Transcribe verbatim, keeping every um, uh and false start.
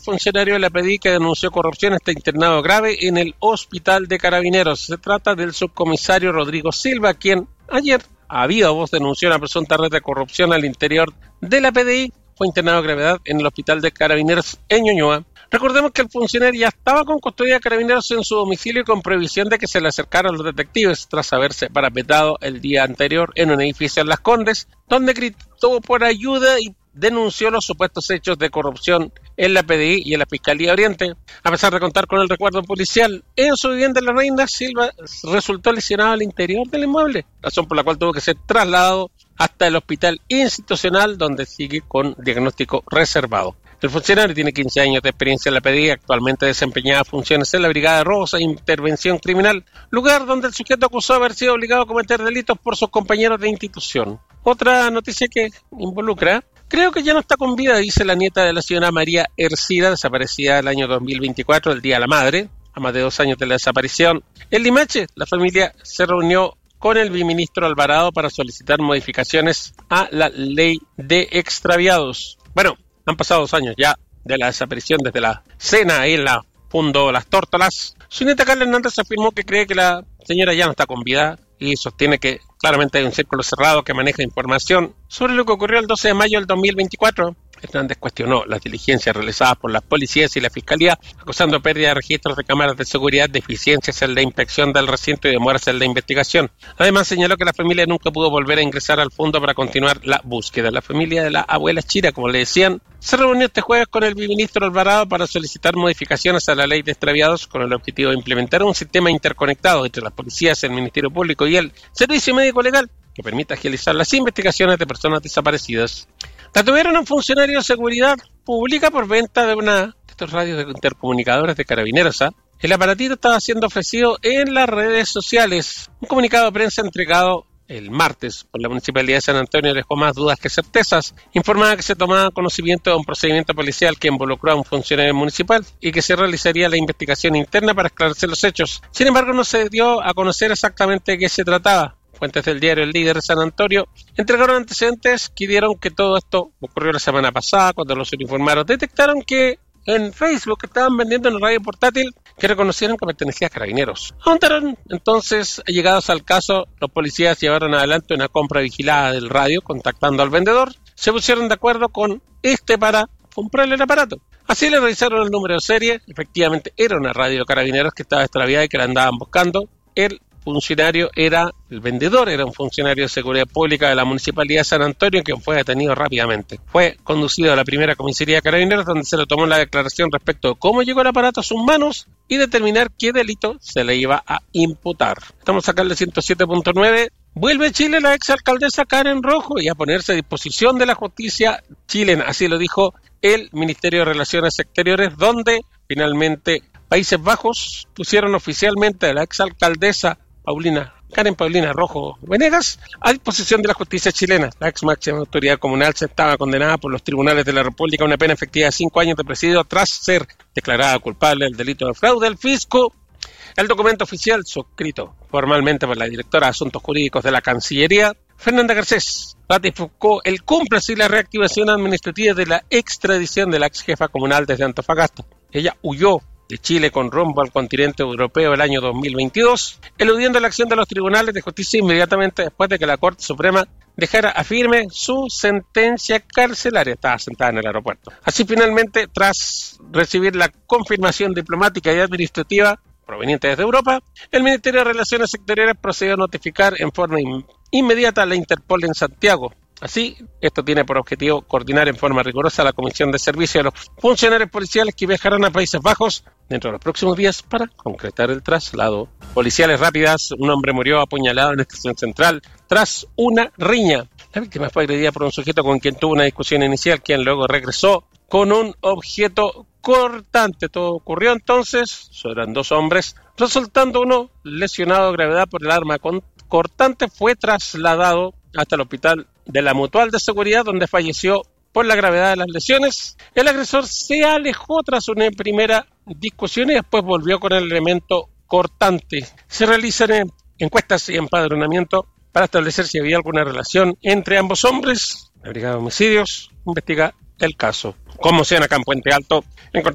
funcionario de la P D I que denunció corrupción está internado grave en el hospital de Carabineros. Se trata del subcomisario Rodrigo Silva, quien ayer, a viva voz, denunció una presunta red de corrupción al interior de la P D I. Fue internado de gravedad en el hospital de Carabineros en Ñuñoa. Recordemos que el funcionario ya estaba con custodia de Carabineros en su domicilio con previsión de que se le acercaran los detectives tras haberse parapetado el día anterior en un edificio en Las Condes, donde gritó por ayuda y denunció los supuestos hechos de corrupción en la P D I y en la Fiscalía Oriente. A pesar de contar con el resguardo policial en su vivienda en La Reina, Silva resultó lesionado al interior del inmueble, razón por la cual tuvo que ser trasladado hasta el hospital institucional, donde sigue con diagnóstico reservado. El funcionario tiene quince años de experiencia en la P D I, actualmente desempeñaba funciones en la Brigada de Robos e Intervención Criminal, lugar donde el sujeto acusó haber sido obligado a cometer delitos por sus compañeros de institución. Otra noticia que involucra: creo que ya no está con vida, dice la nieta de la señora María Ercida, desaparecida el año dos mil veinticuatro, el Día de la Madre, a más de dos años de la desaparición. En Limache, la familia se reunió con el viceministro Alvarado para solicitar modificaciones a la ley de extraviados. Bueno, han pasado dos años ya de la desaparición desde la cena ahí en la Fundo Las Tórtolas. Su nieta Carla Hernández afirmó que cree que la señora ya no está con vida y sostiene que claramente hay un círculo cerrado que maneja información sobre lo que ocurrió el doce de mayo del dos mil veinticuatro. Hernández cuestionó las diligencias realizadas por las policías y la fiscalía, acusando pérdida de registros de cámaras de seguridad, deficiencias en la inspección del recinto y demoras en la investigación. Además, señaló que la familia nunca pudo volver a ingresar al fondo para continuar la búsqueda. La familia de la abuela Chira, como le decían, se reunió este jueves con el viceministro Alvarado para solicitar modificaciones a la ley de extraviados con el objetivo de implementar un sistema interconectado entre las policías, el Ministerio Público y el Servicio Médico Legal que permita agilizar las investigaciones de personas desaparecidas. Detuvieron a un funcionario de seguridad pública por venta de una de estos radios de intercomunicadores de Carabineros. ¿eh? El aparatito estaba siendo ofrecido en las redes sociales. Un comunicado de prensa entregado el martes por la Municipalidad de San Antonio dejó más dudas que certezas. Informaba que se tomaba conocimiento de un procedimiento policial que involucró a un funcionario municipal y que se realizaría la investigación interna para esclarecer los hechos. Sin embargo, no se dio a conocer exactamente de qué se trataba. Fuentes del diario El Líder de San Antonio entregaron antecedentes que dieron que todo esto ocurrió la semana pasada, cuando los uniformados detectaron que en Facebook estaban vendiendo una radio portátil que reconocieron que pertenecía a Carabineros. Aumentaron entonces, llegados al caso, los policías llevaron adelante una compra vigilada del radio, contactando al vendedor. Se pusieron de acuerdo con este para comprarle el aparato. Así le revisaron el número de serie. Efectivamente era una radio de Carabineros que estaba extraviada y que la andaban buscando. El funcionario era, el vendedor era un funcionario de seguridad pública de la Municipalidad de San Antonio, quien fue detenido rápidamente. Fue conducido a la primera comisaría de Carabineros, donde se le tomó la declaración respecto de cómo llegó el aparato a sus manos y determinar qué delito se le iba a imputar. Estamos acá en el ciento siete punto nueve. Vuelve Chile la exalcaldesa Karen Rojo y a ponerse a disposición de la justicia chilena. Así lo dijo el Ministerio de Relaciones Exteriores, donde finalmente Países Bajos pusieron oficialmente a la exalcaldesa Paulina, Karen Paulina Rojo Venegas a disposición de la justicia chilena. La ex máxima autoridad comunal se estaba condenada por los tribunales de la República a una pena efectiva de cinco años de presidio tras ser declarada culpable del delito de fraude al fisco. El documento oficial, suscrito formalmente por la directora de Asuntos Jurídicos de la Cancillería, Fernanda Garcés, ratificó el cómplice y la reactivación administrativa de la extradición de la ex jefa comunal desde Antofagasta. Ella huyó de Chile con rumbo al continente europeo el año dos mil veintidós, eludiendo la acción de los tribunales de justicia inmediatamente después de que la Corte Suprema dejara a firme su sentencia carcelaria. Estaba sentada en el aeropuerto. Así, finalmente, tras recibir la confirmación diplomática y administrativa proveniente desde Europa, el Ministerio de Relaciones Exteriores procedió a notificar en forma in- inmediata a la Interpol en Santiago. Así, esto tiene por objetivo coordinar en forma rigurosa la Comisión de Servicio de los funcionarios policiales que viajarán a Países Bajos dentro de los próximos días para concretar el traslado. Policiales rápidas, un hombre murió apuñalado en la estación central tras una riña. La víctima fue agredida por un sujeto con quien tuvo una discusión inicial, quien luego regresó con un objeto cortante. Todo ocurrió entonces, eran dos hombres, resultando uno lesionado de gravedad por el arma con cortante. Fue trasladado hasta el hospital de la Mutual de Seguridad, donde falleció por la gravedad de las lesiones. El agresor se alejó tras una primera discusión y después volvió con el elemento cortante. Se realizan encuestas y empadronamiento para establecer si había alguna relación entre ambos hombres. La Brigada de Homicidios investiga el caso. Como sean acá en Puente Alto, encontramos